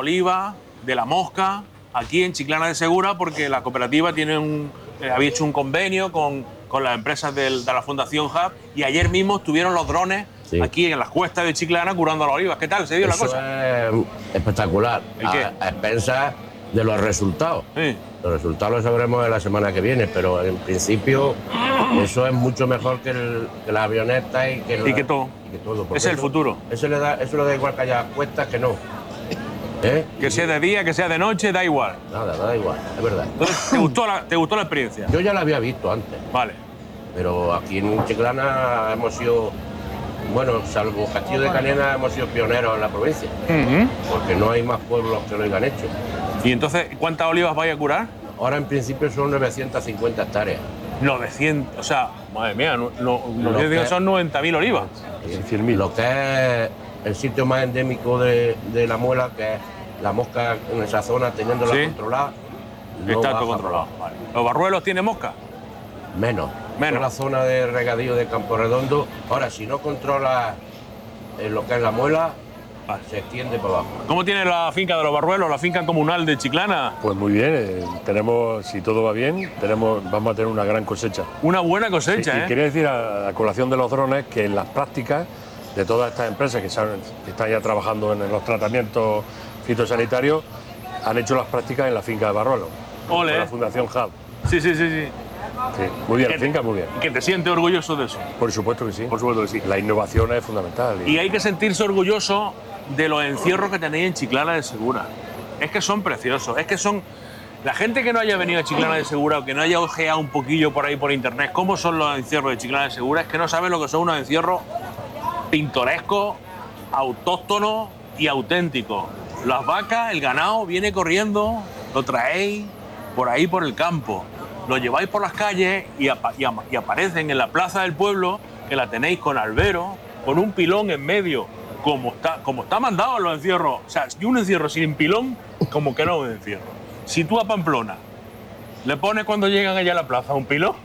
olivas, de la mosca, aquí en Chiclana de Segura, porque la cooperativa había hecho un convenio con las empresas de la Fundación Hub, y ayer mismo estuvieron los drones aquí en las cuestas de Chiclana curando las olivas. ¿Qué tal se dio la cosa? Es espectacular. ¿El qué? A expensas de los resultados. Sí. Los resultados los sabremos la semana que viene, pero en principio eso es mucho mejor que la avioneta y que todo. Es el futuro. Eso le da igual que haya cuestas que no. Que sea de día, que sea de noche, da igual. Nada, da igual, es verdad. Entonces, ¿te gustó la experiencia? Yo ya la había visto antes. Vale. Pero aquí en Chiclana hemos sido, bueno, salvo Castillo de Canena, hemos sido pioneros en la provincia. Porque no hay más pueblos que lo hayan hecho. ¿Y entonces cuántas olivas vais a curar? Ahora en principio son 950 hectáreas. 900, o sea, madre mía, son 90.000 olivas. 100.000. Lo que es el sitio más endémico de la muela, que es la mosca en esa zona, teniéndola controlada. Está todo controlado. Vale. ¿Los barruelos tienen mosca? Menos. Toda la zona de regadío de Campo Redondo. Ahora, si no controla lo que es la muela, se extiende para abajo. ¿Cómo tiene la finca de los barruelos, la finca comunal de Chiclana? Pues muy bien, tenemos, si todo va bien, vamos a tener una gran cosecha. Una buena cosecha, sí, y quería decir a la colación de los drones que en las prácticas de todas estas empresas que están ya trabajando en los tratamientos fitosanitarios, han hecho las prácticas en la finca de Barruelo. Ole. Con la Fundación Hub. Sí. Sí, muy bien, la finca muy bien. ¿Y que te sientes orgulloso de eso? Por supuesto que sí. Por supuesto que sí. La innovación es fundamental. Y hay que sentirse orgulloso de los encierros que tenéis en Chiclana de Segura. Es que son preciosos, es que son... La gente que no haya venido a Chiclana de Segura o que no haya ojeado un poquillo por ahí por internet cómo son los encierros de Chiclana de Segura, es que no sabe lo que son unos encierros pintorescos, autóctonos y auténticos. Las vacas, el ganado viene corriendo, lo traéis por ahí por el campo, lo lleváis por las calles y aparecen en la plaza del pueblo, que la tenéis con albero, con un pilón en medio, como está mandado en los encierros. O sea, si un encierro sin pilón, como que no es un encierro. Si tú a Pamplona le pones cuando llegan allá a la plaza un pilón,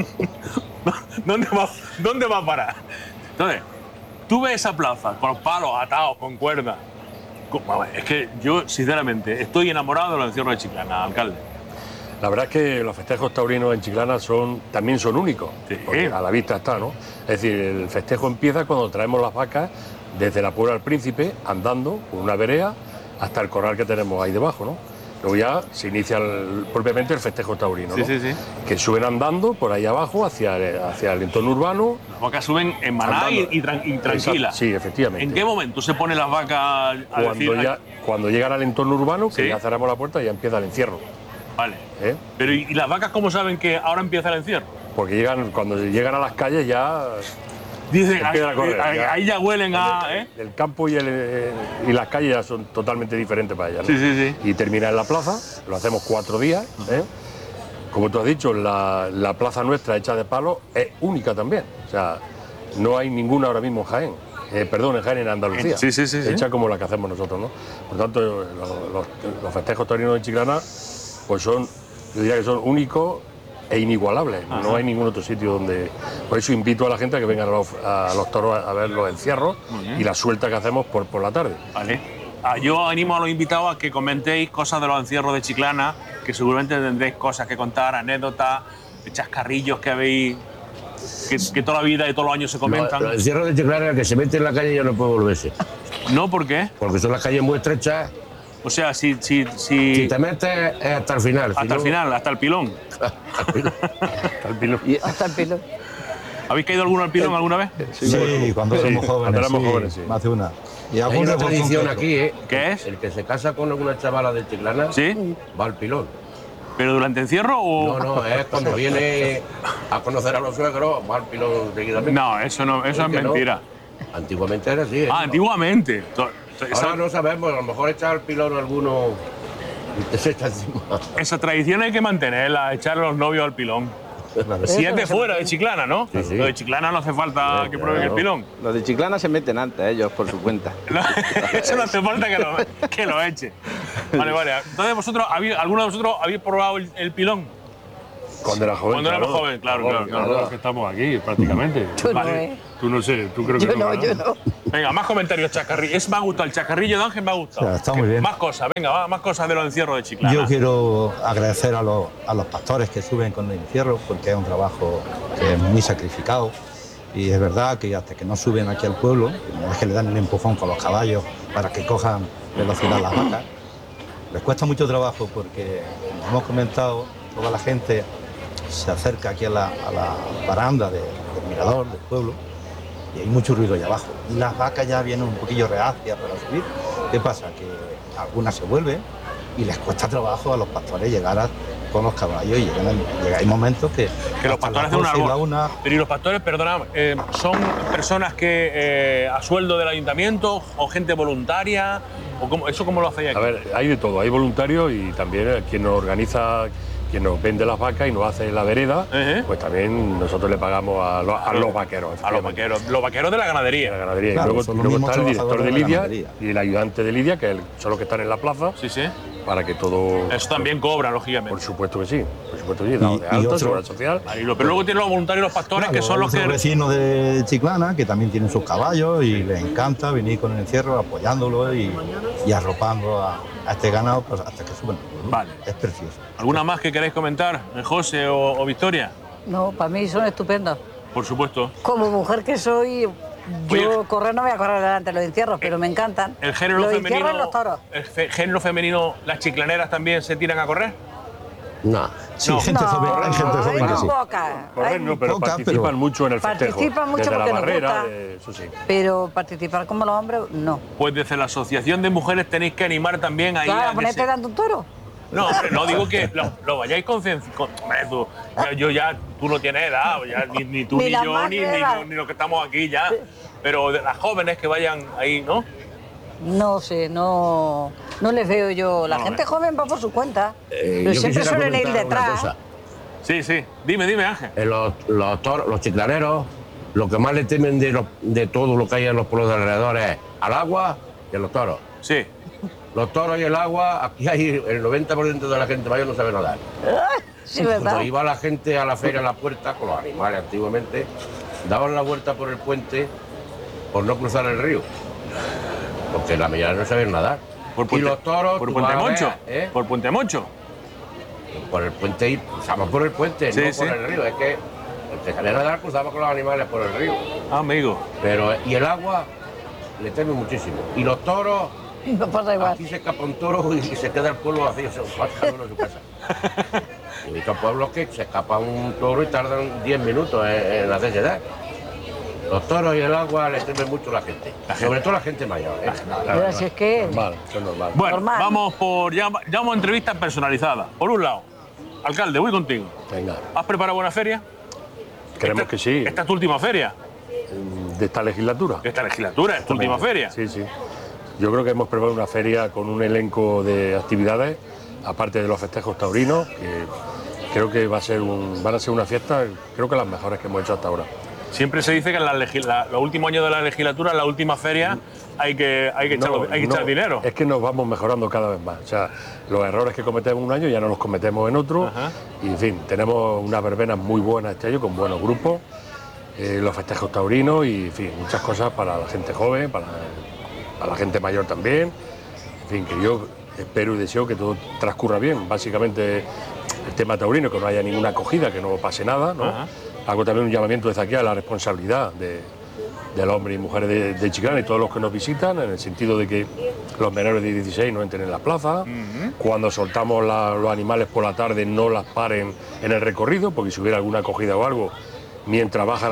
¿dónde va a parar? Entonces, tú ves esa plaza con los palos atados, con cuerdas. Es que yo, sinceramente, estoy enamorado de los encierros de Chiclana, alcalde. La verdad es que los festejos taurinos en Chiclana también son únicos, porque a la vista está, ¿no? Es decir, el festejo empieza cuando traemos las vacas desde la Puebla del Príncipe, andando por una vereda hasta el corral que tenemos ahí debajo, ¿no? Luego ya se inicia propiamente el festejo taurino, ¿no? Sí. Que suben andando por ahí abajo hacia el entorno urbano. Las vacas suben en maná y tranquilas. Sí, efectivamente. ¿En qué momento se ponen las vacas cuando llegan al entorno urbano, que ya cerramos la puerta y ya empieza el encierro. Vale. Pero ¿y las vacas cómo saben que ahora empieza el encierro? Porque cuando llegan a las calles ya... Dicen, ahí ya huelen a... El campo y las calles ya son totalmente diferentes para ellas, ¿no? Sí. Y termina en la plaza, lo hacemos 4 días. Como tú has dicho, la plaza nuestra hecha de palo es única también. O sea, no hay ninguna ahora mismo en Jaén. En Jaén, en Andalucía. Sí. Hecha como la que hacemos nosotros, ¿no? Por tanto, los festejos taurinos de Chiclana, pues yo diría que son únicos e inigualables. Ajá. No hay ningún otro sitio donde... Por eso invito a la gente a que vengan a los toros a ver los encierros y la suelta que hacemos por la tarde. Vale. Yo animo a los invitados a que comentéis cosas de los encierros de Chiclana, que seguramente tendréis cosas que contar, anécdotas, chascarrillos que habéis... Que toda la vida y todos los años se comentan. Los encierros de Chiclana, el que se mete en la calle ya no puede volverse. ¿No? ¿Por qué? Porque son las calles muy estrechas. O sea, si te metes es hasta el final. Hasta el final, hasta el pilón. Hasta el pilón. Hasta el pilón. ¿Habéis caído alguno al pilón alguna vez? Sí, cuando éramos jóvenes. Más de una. Y hay una tradición aquí, ¿Qué es? El que se casa con alguna chavala de Chiclana va al pilón. ¿Pero durante encierro o...? No, es cuando viene a conocer a los suegros, va al pilón seguidamente. No, eso es mentira. No. Antiguamente era así. Antiguamente. Ahora no sabemos, a lo mejor echar al pilón alguno y te se echa encima. Esa tradición hay que mantenerla, echar a los novios al pilón. Si es de fuera, de Chiclana, ¿no? Sí. Lo de Chiclana no hace falta que prueben el pilón. Los de Chiclana se meten antes, ellos, por su cuenta. Eso no hace falta que lo eche. Vale. Entonces, ¿alguno de vosotros habéis probado el pilón? Cuando era joven. Cuando éramos jóvenes, claro. Los que estamos aquí, prácticamente. Vale. Tú no sé, tú creo que Yo no. yo no. Venga, más comentarios, chascarrillo. Me ha gustado, el chascarrillo de Ángel me ha gustado. O sea, está muy bien. Más cosas, venga, va, más cosas de los encierros de Chiclana. Yo quiero agradecer a los pastores que suben con el encierro, porque es un trabajo que es muy sacrificado. Y es verdad que hasta que no suben aquí al pueblo, una vez que le dan el empujón con los caballos para que cojan velocidad las vacas, les cuesta mucho trabajo porque, como hemos comentado, toda la gente se acerca aquí a la baranda del mirador del pueblo y hay mucho ruido allá abajo. Y las vacas ya vienen un poquillo reacias para subir. ¿Qué pasa? Que algunas se vuelven y les cuesta trabajo a los pastores llegar con los caballos y hay momentos que los pastores hacen una labor. Pero y los pastores, perdona, ¿son personas que a sueldo del ayuntamiento o gente voluntaria? ¿O cómo lo hacéis aquí? A ver, hay de todo, hay voluntarios y también quien nos organiza, quien nos vende las vacas y nos hace la vereda, pues también nosotros le pagamos a los vaqueros. A los vaqueros de la ganadería. De la ganadería. Claro, y luego está el director de Lidia y el ayudante de Lidia, que son los que están en la plaza. Sí, sí. Para que todo... Eso también cobra, lógicamente. Por supuesto que sí, dado de alta, seguridad social. Pero luego tienen los voluntarios, los pastores, claro, que son los que... vecinos de Chiclana, que también tienen sus caballos y les encanta venir con el encierro, apoyándolo y arropando a este ganado pues, hasta que suben. Vale. Es precioso. ¿Alguna más que queráis comentar, José o Victoria? No, para mí son estupendos. Por supuesto. Como mujer que soy... Yo correr no voy a correr delante de los encierros, pero me encantan. ¿El género los femenino, encierros y los toros. ¿El género femenino, las chiclaneras también se tiran a correr? No. Sí, gente joven, hay gente joven que sí. Correr no, pero participan mucho en el festejo. Participan mucho desde porque la barrera, nos gusta, eso sí. pero participar como los hombres, no. Pues desde la Asociación de Mujeres tenéis que animar también ahí Claro, a ponerte delante un toro. No, hombre, no digo que lo vayáis concienciando. Tú no tienes edad, ya, ni tú, ni yo, ni los que estamos aquí ya. Pero de las jóvenes que vayan ahí, ¿no? No sé, no les veo yo. La gente joven va por su cuenta, pero siempre suelen ir detrás. Sí, sí. Dime, Ángel. Los toros, los chiclaneros, lo que más le temen de todo lo que hay en los pueblos de alrededor es al agua y a los toros. Sí. Los toros y el agua, aquí hay el 90% de la gente mayor no sabe nadar. Sí, ¿verdad? Cuando iba la gente a la feria a la puerta, con los animales antiguamente, daban la vuelta por el puente por no cruzar el río. Porque la mayoría no saben nadar. Y los toros... ¿Por Puente Moncho? ¿Por Puente Moncho? Por el puente, pasamos por el puente, sí, no por el río. Es que el que sabía nadar cruzaba con los animales por el río. Ah, amigo. Y el agua le teme muchísimo. Y los toros... No pasa igual. Aquí se escapa un toro y se queda el pueblo vacío, se va cada uno a su casa. He visto pueblos que se escapa un toro y tardan 10 minutos en hacerse dar. Los toros y el agua les temen mucho a la gente. Sobre todo la gente mayor. Pero si es que... Normal, eso es normal. Bueno, vamos por... Ya vamos a entrevistas personalizadas. Por un lado, alcalde, voy contigo. Venga. ¿Has preparado buena feria? Creemos que sí. ¿Esta es tu última feria? ¿De esta legislatura? ¿De esta legislatura? ¿Es tu última feria? Sí, sí. Yo creo que hemos preparado una feria con un elenco de actividades, aparte de los festejos taurinos, que creo que van a ser una fiesta, creo que las mejores que hemos hecho hasta ahora. Siempre se dice que en los últimos años de la legislatura, en la última feria, hay que echar dinero. Es que nos vamos mejorando cada vez más. O sea, los errores que cometemos un año ya no los cometemos en otro. Y, en fin, tenemos unas verbenas muy buenas este año, con buenos grupos, los festejos taurinos y, en fin, muchas cosas para la gente joven, para la gente mayor también. En fin, que yo espero y deseo que todo transcurra bien. Básicamente, el tema taurino, que no haya ninguna acogida, que no pase nada, ¿no? Hago también un llamamiento desde aquí a la responsabilidad de los hombres y mujeres de Chiclana y todos los que nos visitan, en el sentido de que los menores de 16 no entren en la plaza, cuando soltamos los animales por la tarde no las paren en el recorrido, porque si hubiera alguna acogida o algo, mientras bajan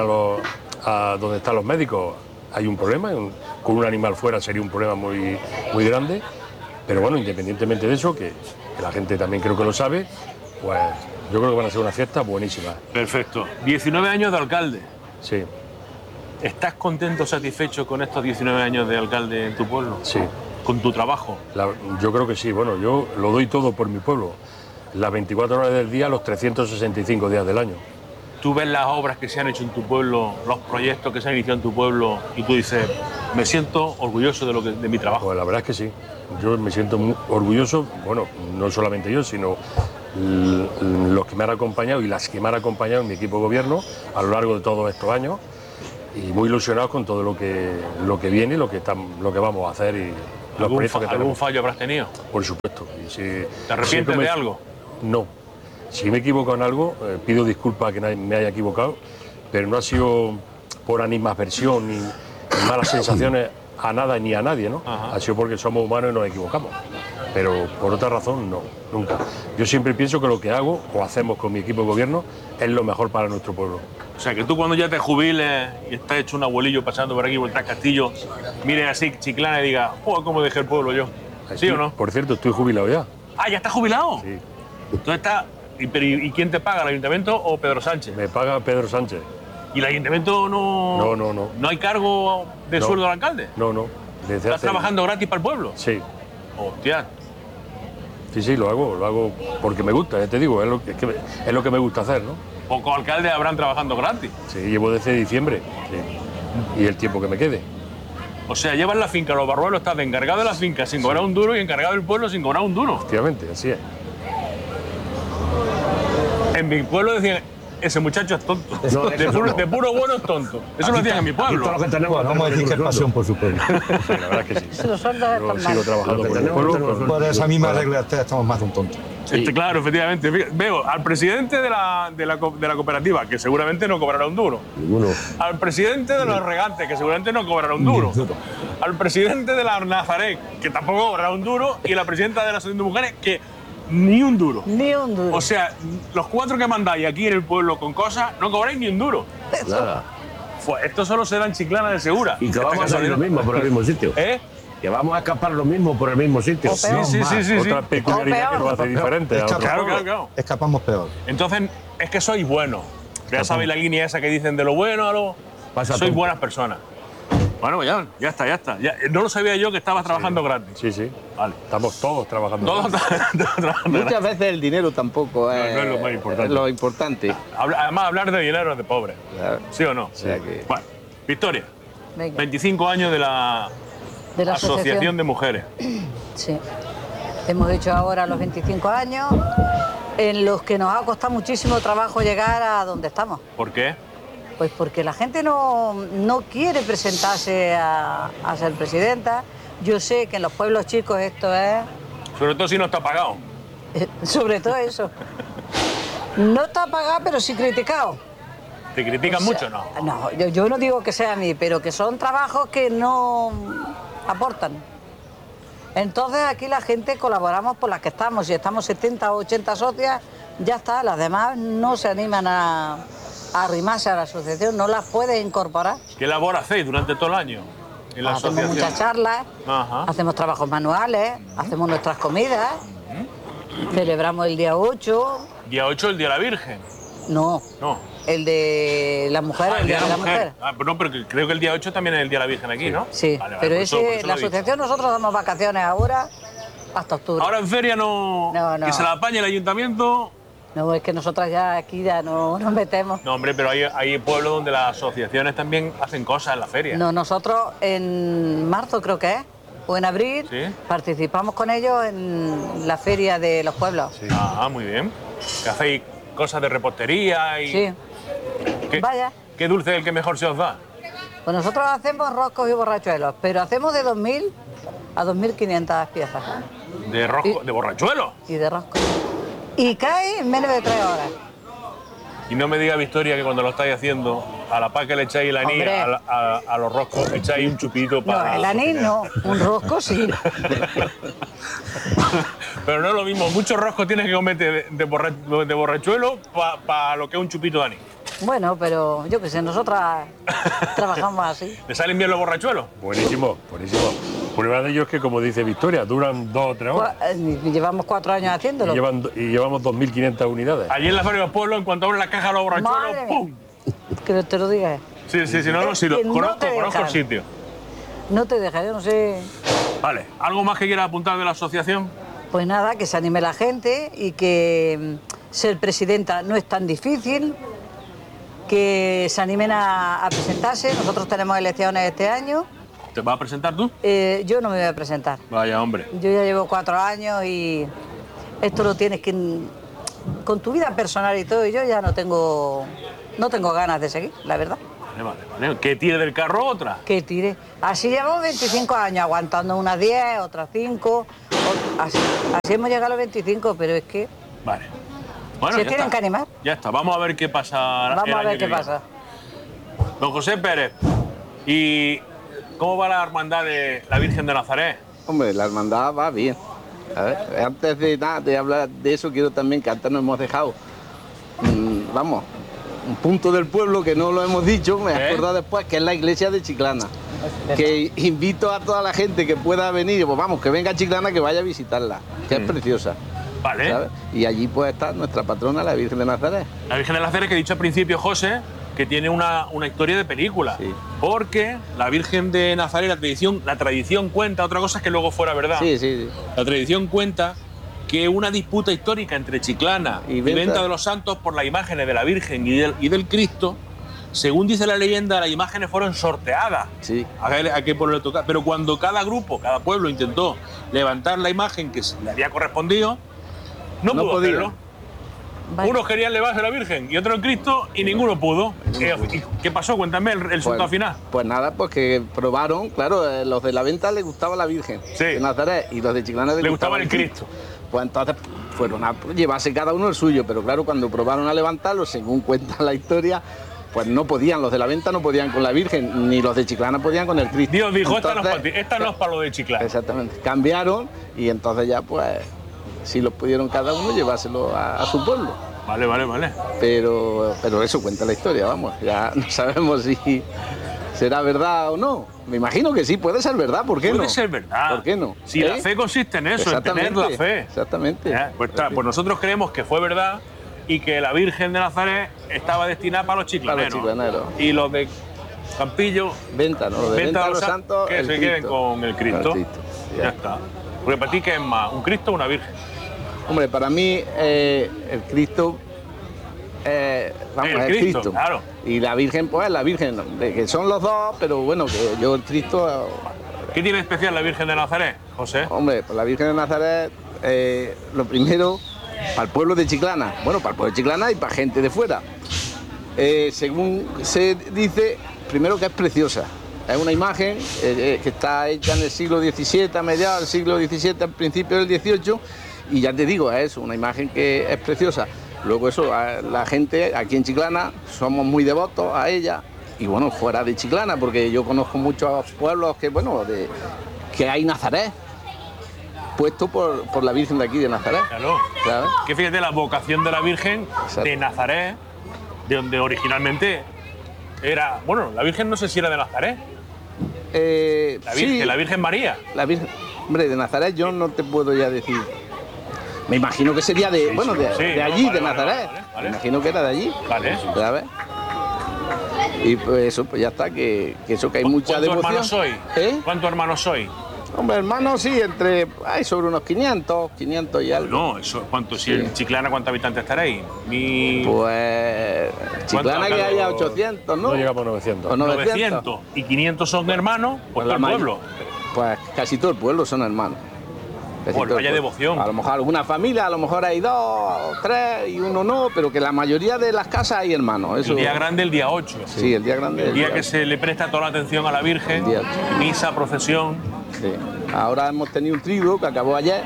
a donde están los médicos, hay un problema, con un animal fuera sería un problema muy, muy grande, pero bueno, independientemente de eso, que la gente también creo que lo sabe, pues yo creo que van a ser una fiesta buenísima. Perfecto. 19 años de alcalde. Sí. ¿Estás contento, satisfecho con estos 19 años de alcalde en tu pueblo? Sí. ¿Con tu trabajo? Yo creo que sí. Bueno, yo lo doy todo por mi pueblo. Las 24 horas del día, los 365 días del año. Tú ves las obras que se han hecho en tu pueblo, los proyectos que se han iniciado en tu pueblo y tú dices, me siento orgulloso de mi trabajo. Pues la verdad es que sí. Yo me siento muy orgulloso, bueno, no solamente yo, sino los que me han acompañado y las que me han acompañado en mi equipo de gobierno a lo largo de todos estos años. y muy ilusionados con todo lo que viene, lo que vamos a hacer y los proyectos que ¿Algún tenemos. fallo habrás tenido? Por supuesto. Y si, ¿Te arrepientes de algo? No. Si me equivoco en algo, pido disculpas a que me haya equivocado, pero no ha sido por animadversión ni malas sensaciones a nada ni a nadie, ¿no? Ajá. Ha sido porque somos humanos y nos equivocamos. Pero por otra razón, no, nunca. Yo siempre pienso que lo que hago o hacemos con mi equipo de gobierno es lo mejor para nuestro pueblo. O sea, que tú cuando ya te jubiles y estás hecho un abuelillo pasando por aquí, por el Castillo, mires así Chiclana y digas, ¡oh, cómo dejé el pueblo yo! ¿Sí o no? Por cierto, estoy jubilado ya. Ah, ¿ya estás jubilado? Sí. Entonces está... ¿Y quién te paga, el ayuntamiento o Pedro Sánchez? Me paga Pedro Sánchez. ¿Y el ayuntamiento no...? No. ¿No hay cargo de No. sueldo al alcalde? No. Desde ¿Estás hace- trabajando gratis para el pueblo? Sí. Hostia. Sí, lo hago porque me gusta, ya te digo, es lo que me gusta hacer, ¿no? Pocos alcaldes habrán trabajando gratis. Sí, llevo desde diciembre, sí. Y el tiempo que me quede. O sea, llevas la finca, los barruelos, estás de encargado de la finca sin cobrar un duro y encargado del pueblo sin cobrar un duro. Efectivamente, así es. En mi pueblo decían, ese muchacho es tonto. No, de puro bueno es tonto. Eso lo decían en mi Aquí todo pueblo. lo que tenemos, Vamos a decir que es pasión por su pueblo. Sí, la verdad es que sí. Si los sueldos Yo están sigo mal. trabajando Lo que por el tenemos, pueblo. tenemos Por esa misma regla de ustedes estamos más de un tonto. Claro, efectivamente. Fíjate, veo al presidente de la cooperativa, que seguramente no cobrará un duro. Ninguno. Al presidente de los regantes, que seguramente no cobrará un duro. Al presidente de la Nazaret, que tampoco cobrará un duro. Y la presidenta de la Asociación de Mujeres, que ni un duro. Ni un duro. O sea, los 4 que mandáis aquí en el pueblo con cosas, no cobráis ni un duro. Nada. Esto solo será en Chiclana de Segura. Y que vamos a hacer lo mismo por el mismo sitio. ¿Eh? Que vamos a escapar lo mismo por el mismo sitio. O peor. Sí. Otra peculiaridad que nos hace diferente. a otros Claro, pueblos. claro. Escapamos peor. Entonces, es que sois buenos. Ya sabéis la línea esa que dicen de lo bueno a lo... Pasa sois todo. buenas personas. Bueno, pues ya está. No lo sabía yo que estabas trabajando gratis. Sí. Vale. estamos todos trabajando. Todos trabajando gratis. Muchas veces el dinero tampoco es, no es lo más importante. lo importante. Además, hablar de dinero es de pobre. Claro. ¿Sí o no? sea que- Bueno, Victoria, Venga, 25 años de la de la Asociación de Mujeres. Sí. Hemos hecho ahora los 25 años en los que nos ha costado muchísimo trabajo llegar a donde estamos. ¿Por qué? Pues porque la gente no quiere presentarse a ser presidenta. Yo sé que en los pueblos chicos esto es, Sobre todo si no está pagado. sobre todo eso. No está pagado, pero sí criticado. ¿Te critican O sea, mucho no? No, yo no digo que sea a mí, pero que son trabajos que no aportan. Entonces aquí la gente colaboramos por las que estamos. Si estamos 70 o 80 socias, ya está. Las demás no se animan a arrimarse a la asociación, no las puedes incorporar. ¿Qué labor hacéis durante todo el año en la Hacemos asociación? muchas charlas, Ajá. hacemos trabajos manuales, hacemos nuestras comidas, celebramos el día 8, Día 8, el Día de la Virgen. no, No. el de la mujer, el día de la mujer. Ah, pero no, pero creo que el día 8 también es el Día de la Virgen aquí, ¿no? Sí, Vale, pero por eso ese, lo la he dicho. asociación nosotros damos vacaciones ahora hasta octubre. Ahora en feria no... No. Que se la apañe el ayuntamiento... No, es que nosotras ya aquí ya no nos metemos. No, hombre, pero hay pueblos donde las asociaciones también hacen cosas en la feria. No, nosotros en marzo creo que es, o en abril, Sí. participamos con ellos en la feria de los pueblos. Ah, muy bien. Que hacéis cosas de repostería y... Sí. ¿Qué, Vaya. ¿Qué dulce es el que mejor se os da? Pues nosotros hacemos roscos y borrachuelos, pero hacemos de 2.000 a 2.500 piezas De rosco, Y- de borrachuelo. y de roscos. Y cae en menos de 3 horas. Y no me diga, Victoria, que cuando lo estáis haciendo, a la pa que le echáis el anís, Hombre. a los roscos, echáis un chupito No, para... el anís no, un rosco sí. Pero no es lo mismo, muchos roscos tienes que comerte de borrachuelo para lo que es un chupito de anís. Bueno, pero yo qué sé, nosotras trabajamos así. ¿Te salen bien los borrachuelos? Buenísimo. Prueba de ello es que, como dice Victoria, duran 2 o 3 horas. Llevamos 4 años haciéndolo. Y llevamos 2.500 unidades. Allí en la Feria de los Pueblos, en cuanto abren la caja de los borrachuelos, Madre mía. ¡pum! Que te lo digas. Sí, no, sí, Es que no conozco te el dejan. sitio. No te deja, yo no sé. Vale, ¿algo más que quieras apuntar de la asociación? Pues nada, que se anime la gente y que ser presidenta no es tan difícil, que se animen a presentarse. Nosotros tenemos elecciones este año. ¿Te vas a presentar tú? Yo no me voy a presentar. Vaya, hombre. Yo ya llevo 4 años y esto lo tienes que... Con tu vida personal y todo, y yo ya no tengo ganas de seguir, la verdad. Vale. Que tire del carro otra. Que tire. Así llevamos 25 años, aguantando unas 10, otras 5. Así hemos llegado a los 25, pero es que Vale. Bueno, se ya tienen está. que animar. Ya está, vamos a ver qué pasa. Vamos el a año ver que qué viene. pasa. Don José Pérez, ¿y cómo va la hermandad de la Virgen de Nazaret? Hombre, la hermandad va bien. A ver, antes de nada de hablar de eso, quiero también que antes nos hemos dejado, vamos, un punto del pueblo que no lo hemos dicho, me he acordado después, que es la iglesia de Chiclana. Que invito a toda la gente que pueda venir, pues vamos, que venga a Chiclana, que vaya a visitarla, que es preciosa. Vale. ¿Sabes? Y allí pues está nuestra patrona, la Virgen de Nazaret. La Virgen de Nazaret, que he dicho al principio, José, que tiene una historia de película. Sí. Porque la Virgen de Nazaret, la tradición cuenta, otra cosa es que luego fuera verdad. Sí. La tradición cuenta que una disputa histórica entre Chiclana y Venta de los Santos por las imágenes de la Virgen y del Cristo, según dice la leyenda, las imágenes fueron sorteadas. Sí. A qué pueblo le toca. Pero cuando cada grupo, cada pueblo intentó levantar la imagen que le había correspondido, no pudo podía. hacerlo. Vale. Unos querían llevarse a la Virgen y otros el Cristo y ninguno pudo. ¿Y qué pasó? Cuéntame el resultado final. Pues nada, pues que probaron, claro, los de la Venta les gustaba la Virgen de Nazaret y los de Chiclana les Le gustaba gustaba el Cristo. Pues entonces fueron a llevarse cada uno el suyo, pero claro, cuando probaron a levantarlo, según cuenta la historia, pues no podían, los de la Venta no podían con la Virgen, ni los de Chiclana podían con el Cristo. Dios dijo, esta no es Entonces, para ti, esta no es para lo de Chiclana. Exactamente, cambiaron y entonces ya pues sí los pudieron cada uno llevárselo a su pueblo. Vale. Pero eso cuenta la historia, vamos, ya no sabemos si será verdad o no. Me imagino que sí, puede ser verdad, ¿por qué no? Puede ser verdad. ¿Por qué no? Si la fe consiste en eso, en tener la fe. Exactamente. Pues nosotros creemos que fue verdad y que la Virgen de Nazaret estaba destinada para los chiclaneros. Para los chiclaneros. Y los de Campillo, Venta, ¿no? Los de Venta de los Santos, que el se Cristo. queden con el Cristo. Con el Cristo, Ya está. Porque para ti, ¿qué es más? ¿Un Cristo o una Virgen? Hombre, para mí el Cristo, vamos, El es Cristo, claro. Y la Virgen, pues la Virgen, que son los dos, pero bueno, que yo el Cristo, ¿Qué tiene especial la Virgen de Nazaret, José? hombre, pues la Virgen de Nazaret, lo primero, para el pueblo de Chiclana, bueno, para el pueblo de Chiclana y para gente de fuera. Según se dice, primero que es preciosa. Es una imagen que está hecha en el siglo XVII, a mediados del siglo XVII, al principio del XVIII, y ya te digo, es una imagen que es preciosa. Luego eso, la gente aquí en Chiclana somos muy devotos a ella, y bueno, fuera de Chiclana, porque yo conozco muchos pueblos que, bueno, que hay Nazaret, puesto por la Virgen de aquí de Nazaret. Claro. ¿Sabes? Que fíjate la vocación de la Virgen Exacto. de Nazaret, de donde originalmente era. Bueno, la Virgen no sé si era de Nazaret. La Virgen, sí, la Virgen María. la Virgen, hombre, de Nazaret yo no te puedo ya decir. Me imagino que sería de, bueno, de allí, vale, de Nazaret. vale. Me imagino que era de allí. Vale. ¿Sabes? Y pues eso, pues ya está, que eso, que hay mucha ¿Cuántos devoción. hermanos sois? ¿Eh? ¿Cuántos hermanos sois? Hombre, hermanos, sí, hay sobre unos 500 y algo. No, eso, ¿cuánto? Si Sí. en Chiclana, ¿cuántos habitantes estaréis? Pues Chiclana que haya 800, ¿no? No llegamos a 900. O 900 y 500 son hermanos, pues todo el pueblo. Pues casi todo el pueblo son hermanos. Casi Bueno, todo el vaya pueblo. devoción. A lo mejor alguna familia, a lo mejor hay 2 o 3 y uno no, pero que la mayoría de las casas hay hermanos. Eso, El día grande, el día 8. Sí, el día grande. El día que se le presta toda la atención a la Virgen, El día 8. misa, procesión. Sí. Ahora hemos tenido un triduo que acabó ayer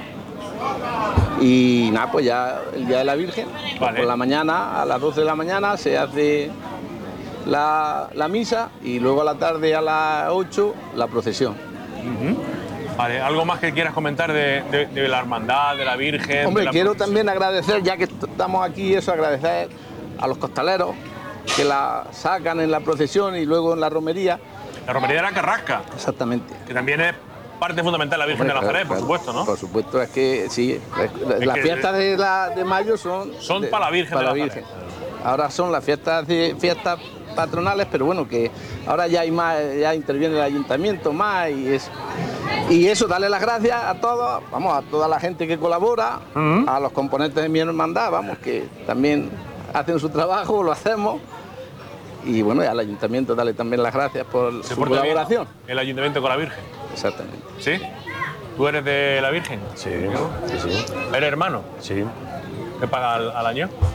y nada, pues ya el día de la Virgen, pues Vale. por la mañana, a las 12 de la mañana se hace la misa y luego a la tarde a las 8 la procesión. Vale, ¿algo más que quieras comentar de la hermandad, de la Virgen? Hombre, de la quiero procesión? también agradecer, ya que estamos aquí, eso, agradecer a los costaleros que la sacan en la procesión y luego en la romería. La romería de la Carrasca, Exactamente. que también es parte fundamental de la Virgen de Hombre, Nazaret, por claro, supuesto, ¿no? Por supuesto, es que sí, las que- fiestas de mayo son para la Virgen para de la Nazaret. Virgen. Ahora son las fiestas patronales, pero bueno, que ahora ya hay más, ya interviene el ayuntamiento más y eso, darle las gracias a todos, vamos, a toda la gente que colabora, a los componentes de mi hermandad, vamos, que también hacen su trabajo, lo hacemos. Y bueno, y al ayuntamiento darle también las gracias por Se su porta bien colaboración. el ayuntamiento con la Virgen. Exactamente. ¿Sí? ¿Tú eres de la Virgen? Sí, sí, sí. ¿Eres hermano? Sí. ¿Qué paga al año?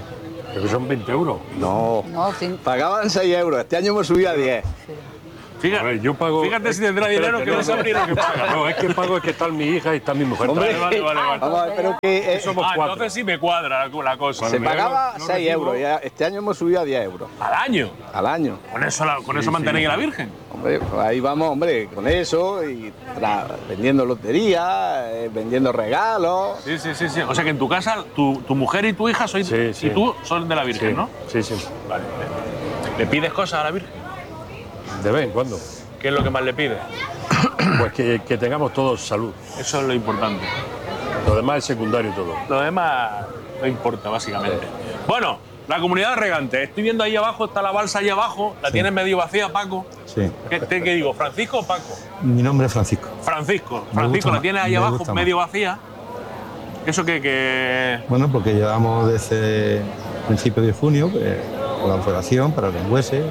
Creo que son 20 euros. No, No, pagaban 6 euros, este año hemos subido a 10. Fíjate, A ver, yo pago. fíjate si tendrá dinero que no sabría lo que paga. No, es que pago es que está mi hija y está mi mujer. Hombre, vale. vamos a ver, pero que Somos cuatro. Entonces sí me cuadra la cosa. se pagaba no 6 recibo- euros, ya este año hemos subido a 10 euros Al año. al año. Con eso mantenéis a la Virgen. Hombre, pues ahí vamos, hombre, con eso y vendiendo loterías, vendiendo regalos. Sí. O sea que en tu casa, tu mujer y tu hija sois, Sí, sí. y tú son de la Virgen, Sí, ¿no? sí, sí. Vale. ¿Le pides cosas a la Virgen? De vez en cuando. ¿Qué es lo que más le pides? Pues que tengamos todos salud. Eso es lo importante. Lo demás es secundario todo. Lo demás no importa, básicamente. Bueno, la comunidad de regantes. Estoy viendo ahí abajo, está la balsa ahí abajo. La tienes medio vacía, Paco. Sí. ¿Qué digo? ¿Francisco o Paco? Mi nombre es Francisco. Francisco. Me Francisco, gusta la tienes ahí me abajo, gusta medio vacía. ¿Eso qué? Bueno, porque llevamos desde principios de junio con la Federación para el Lengüese.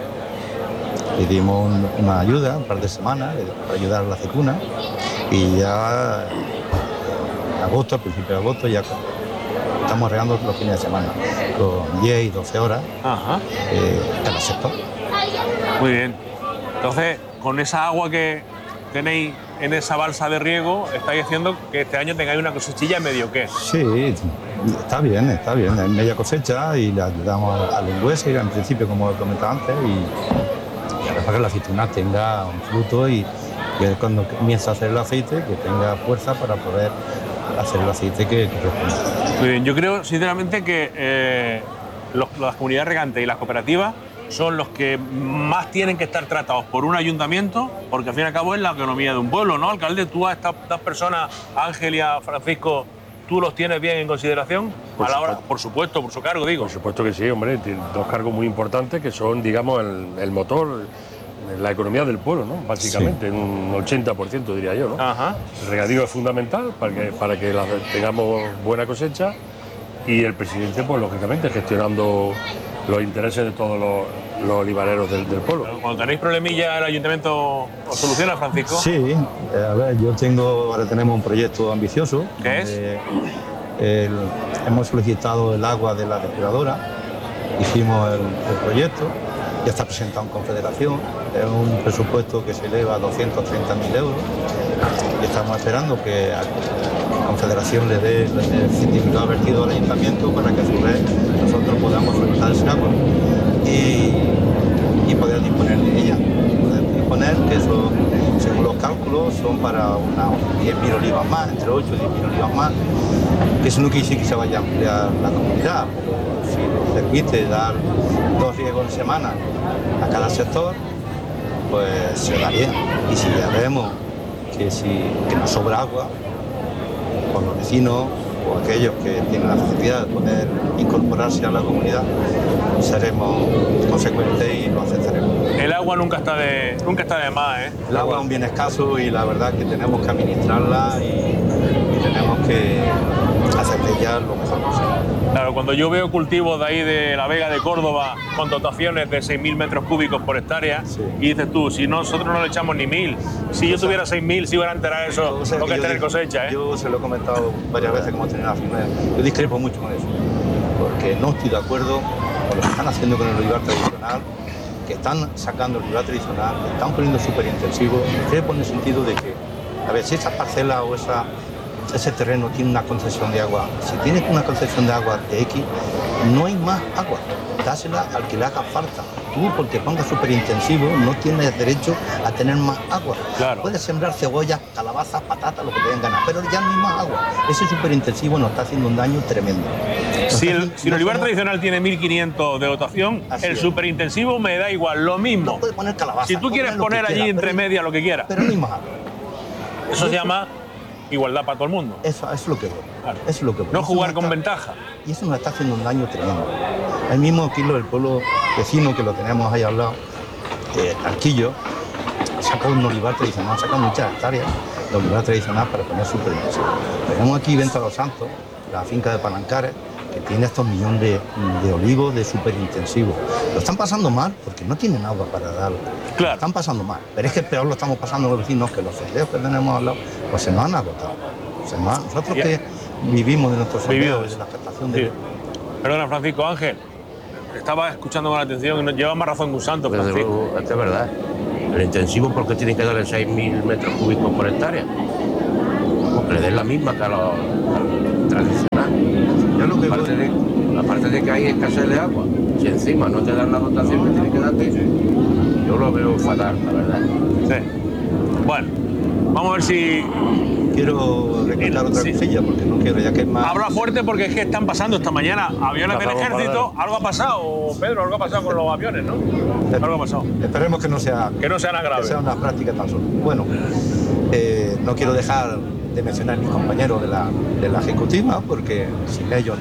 Le dimos una ayuda, un par de semanas, para ayudar a la aceituna. Y ya en agosto, al principio de agosto, ya estamos regando los fines de semana, con 10 y 12 horas Ajá. cada sector. Muy bien. Entonces, con esa agua que tenéis en esa balsa de riego, estáis haciendo que este año tengáis una cosechilla medio qué. Sí, está bien, es media cosecha y le ayudamos al Lengüese, en principio, como he comentado antes, y ahora para que la aceituna tenga un fruto y que cuando comienza a hacer el aceite, que tenga fuerza para poder hacer el aceite que corresponde. Muy bien, yo creo sinceramente que las comunidades regantes y las cooperativas son los que más tienen que estar tratados por un ayuntamiento, porque al fin y al cabo es la economía de un pueblo, ¿no, alcalde? Tú a estas personas, Ángel y a Francisco, ¿tú los tienes bien en consideración? A la hora, por supuesto, por su cargo, digo. Por supuesto que sí, hombre. Tiene dos cargos muy importantes que son, digamos, el motor, la economía del pueblo, ¿no? Básicamente, en un 80% diría yo, ¿no? Ajá. El regadío es fundamental para que tengamos buena cosecha y el presidente, pues lógicamente, gestionando los intereses de todos los olivareros del pueblo. Cuando tenéis problemilla, el ayuntamiento os soluciona, Francisco. Sí, a ver, ahora tenemos un proyecto ambicioso. ¿Qué donde hemos solicitado el agua de la depuradora, hicimos el proyecto, ya está presentado en Confederación, es un presupuesto que se eleva a 230.000 euros y estamos esperando que Confederación le dé el certificado vertido al ayuntamiento para que a su vez nosotros podamos solicitar ese agua y poder disponer de ella. Poder disponer que eso, según los cálculos, son para unas 10.000 olivas más, entre 8 y 10.000 olivas más, que eso no quiere decir que se vaya a ampliar la comunidad, pero si nos permite dar 2 riegos en semana a cada sector, pues se da bien. Y si ya vemos que nos sobra agua, por los vecinos o aquellos que tienen la facilidad de poder incorporarse a la comunidad, seremos consecuentes y lo aceptaremos. El agua nunca está de más, ¿eh? El agua es un bien escaso y la verdad que tenemos que administrarla y tenemos que hacer de ella lo mejor posible. Claro, cuando yo veo cultivos de ahí de la Vega de Córdoba con dotaciones de 6.000 metros cúbicos por hectárea, Sí. y dices tú, si nosotros no le echamos ni 1.000, si yo tuviera 6.000, si iban a enterar eso, O sea, lo que es yo tener digo- cosecha, ¿eh? Yo se lo he comentado varias veces como tener la firma. Yo discrepo mucho con eso, porque no estoy de acuerdo con lo que están haciendo con el olivar tradicional, que están sacando el olivar tradicional, que están poniendo súper intensivo. Discrepo en el sentido de que, a ver, si esa parcela o ese terreno tiene una concesión de agua, si tienes una concesión de agua de X, no hay más agua, dásela al que le haga falta. Tú, porque pongas súper intensivo, no tienes derecho a tener más agua. Claro. Puedes sembrar cebollas, calabazas, patatas, lo que te den ganas, pero ya no hay más agua. Ese súper intensivo nos está haciendo un daño tremendo. Si el olivar somos- tradicional tiene 1.500 de dotación, Así el es. superintensivo me da igual, lo mismo. No puedes poner calabaza. Si tú puedes quieres lo que poner allí quieras, entre pero- medias lo que quieras, Pero no hay más agua. eso se llama igualdad para todo el mundo. Eso es lo que voy. Claro. Eso es lo que voy. No Eso jugar nos con está- ventaja. Y eso nos está haciendo un daño tremendo. El mismo Arquillo, el pueblo vecino que lo tenemos ahí al lado, Arquillo, saca un olivar tradicional, saca muchas hectáreas de olivar tradicional para poner súper intensivo. Tenemos aquí Venta Los Santos, la finca de Palancares, que tiene estos millones de olivos de súper intensivo. Lo están pasando mal porque no tienen agua para darlo. Claro. Lo están pasando mal. Pero es que peor lo estamos pasando los vecinos, que los sondeos que tenemos al lado, pues se nos han agotado. Nosotros Ya. que vivimos de nuestros sondeos, Vividos. de la captación Sí. de... Perdona, Francisco Ángel. estaba escuchando con atención y lleva más razón que un santo, Desde Francisco. luego, esto es verdad. El intensivo, ¿por qué tienen que darle 6.000 metros cúbicos por hectárea? Porque le den la misma que a los tradicional. Yo lo que Aparte de que hay escasez de agua, si encima no te dan la dotación que tiene que darte, yo lo veo fatal, la verdad. Sí. Bueno, vamos a ver si... quiero recalcar otra Sí. cosilla, porque no quiero, ya que es más... Habla fuerte porque es que están pasando esta mañana aviones del Pasamos ejército. Algo ha pasado, Pedro, algo ha pasado con los aviones, ¿no? Algo ha pasado. Esperemos que no sea... Que no sea nada Que grave. sea una práctica tan solo. Bueno, no quiero dejar de mencionar a mis compañeros de la ejecutiva, porque sin ellos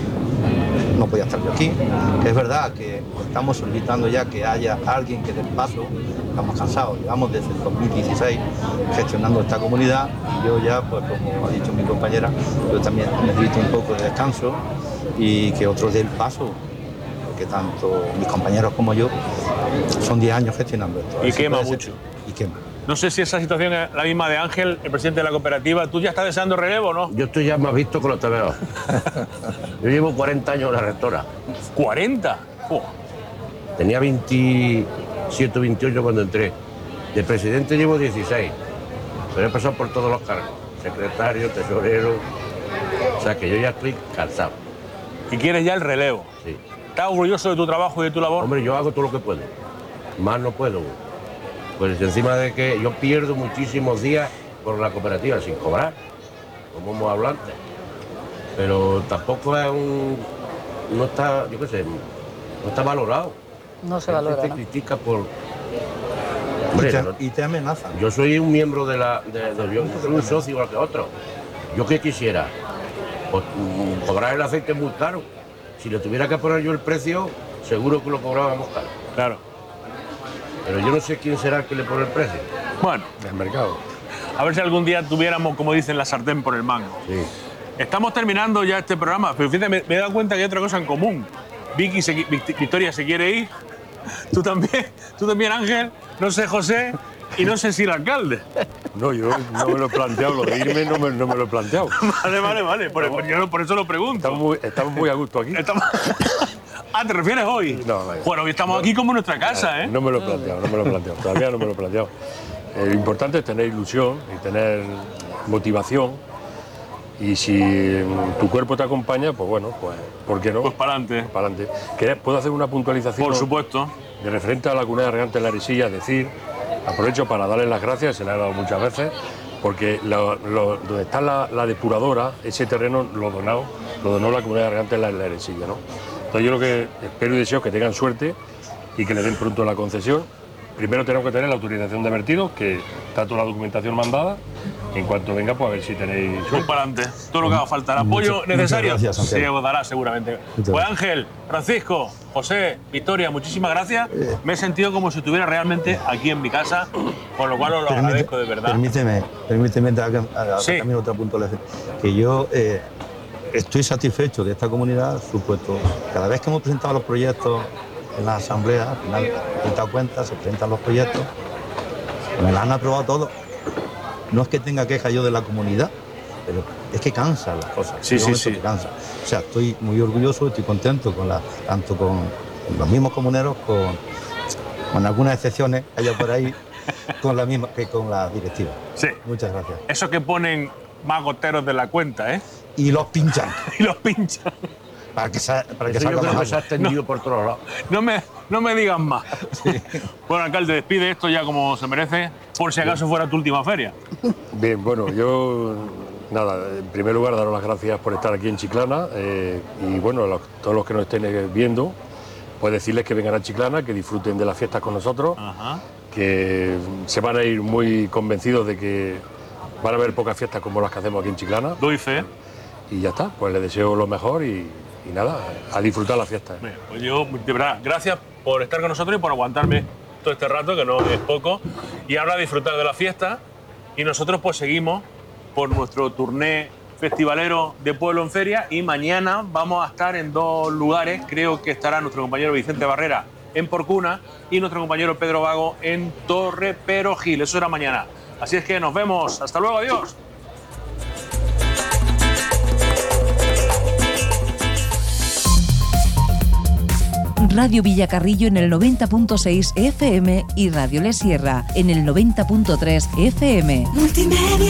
no podía estar yo aquí. Que es verdad que estamos solicitando ya que haya alguien que dé paso. Estamos cansados, llevamos desde el 2016 gestionando esta comunidad y yo ya, pues como ha dicho mi compañera, yo también necesito un poco de descanso y que otros den paso, porque tanto mis compañeros como yo son 10 años gestionando esto. Y Así quema puede ser. mucho. Y quema. No sé si esa situación es la misma de Ángel, el presidente de la cooperativa. ¿Tú ya estás deseando relevo, no? Yo estoy ya más visto que los te veo. Yo llevo 40 años en la rectora. ¿40? Tenía 27 o 28 cuando entré. De presidente llevo 16. Pero he pasado por todos los cargos. Secretario, tesorero. O sea que yo ya estoy cansado. Y quieres ya el relevo. Sí. ¿Estás orgulloso de tu trabajo y de tu labor? Hombre, yo hago todo lo que puedo. Más no puedo. Pues encima de que yo pierdo muchísimos días por la cooperativa sin cobrar, como hemos hablado antes. Pero tampoco es no está, yo qué sé, no está valorado. No se La valora, gente ¿no? critica por... Hombre, Y te amenazan. yo soy un miembro yo soy un socio igual que otro. Yo qué quisiera, pues, cobrar el aceite es muy caro. Si le tuviera que poner yo el precio, seguro que lo cobrábamos caro. Claro. Pero yo no sé quién será el que le pone el precio. Bueno, del mercado. a ver si algún día tuviéramos, como dicen, la sartén por el mango. Sí. Estamos terminando ya este programa, pero fíjate, me he dado cuenta que hay otra cosa en común. Victoria se quiere ir. Tú también, Ángel. No sé, José. Y no sé si el alcalde. No, yo no me lo he planteado, lo de irme no me lo he planteado. Vale. Por eso lo pregunto. Estamos muy a gusto aquí. Ah, ¿te refieres hoy? No, vaya. Bueno, hoy estamos aquí como en nuestra casa, ¿eh? No me lo he planteado, todavía no me lo he planteado. Lo importante es tener ilusión y tener motivación. Y si tu cuerpo te acompaña, pues bueno, pues ¿por qué no? Pues para adelante. Para adelante. ¿Puedo hacer una puntualización? Por supuesto. De referente a la comunidad de regantes de la Aresilla, es decir, aprovecho para darles las gracias, se las he dado muchas veces, porque donde está la depuradora, ese terreno lo donó la comunidad de regantes de la Aresilla, ¿no? Entonces yo lo que espero y deseo es que tengan suerte y que le den pronto la concesión. Primero tenemos que tener la autorización de vertidos, que está toda la documentación mandada. En cuanto venga, pues a ver si tenéis Pues suerte. para adelante. Todo lo que haga falta. ¿El apoyo necesario? Muchas gracias, Santiago. Se dará seguramente. Muchas Pues gracias. Ángel, Francisco, José, Victoria, muchísimas gracias. Me he sentido como si estuviera realmente aquí en mi casa, con lo cual os lo agradezco de verdad. Permíteme Sí. también otra puntualización. Que yo estoy satisfecho de esta comunidad, supuesto. Cada vez que hemos presentado los proyectos en la asamblea, al final se da cuenta, se presentan los proyectos, me los han aprobado todos. No es que tenga queja yo de la comunidad, pero es que cansan las cosas. Sí, Llega un sí, momento sí. que cansa. O sea, estoy muy orgulloso, estoy contento tanto con los mismos comuneros, con algunas excepciones que haya por ahí, con la misma que con la directiva. Sí. Muchas gracias. Eso que ponen más goteros de la cuenta, ¿eh? Y los pinchan Y los pinchan. para que Eso yo salga creo que más se ha agua. extendido por todos lados. No me digan más. Bueno, alcalde, despide esto ya como se merece, por si acaso fuera tu última feria. Bien, bueno, yo, nada, en primer lugar, daros las gracias por estar aquí en Chiclana y, bueno, todos los que nos estén viendo, pues decirles que vengan a Chiclana, que disfruten de las fiestas con nosotros, Ajá. que se van a ir muy convencidos de que van a haber pocas fiestas como las que hacemos aquí en Chiclana Doy fe. y ya está, pues les deseo lo mejor y nada, a disfrutar las fiestas. Bien, pues yo, de verdad, gracias por estar con nosotros y por aguantarme todo este rato, que no es poco. Y ahora a disfrutar de la fiesta. Y nosotros pues seguimos por nuestro turné festivalero de Pueblo en Feria. Y mañana vamos a estar en dos lugares. Creo que estará nuestro compañero Vicente Barrera en Porcuna y nuestro compañero Pedro Vago en Torre Perojil. Eso será mañana. Así es que nos vemos. Hasta luego, adiós. Radio Villacarrillo en el 90.6 FM y Radio Le Sierra en el 90.3 FM. Multimedia.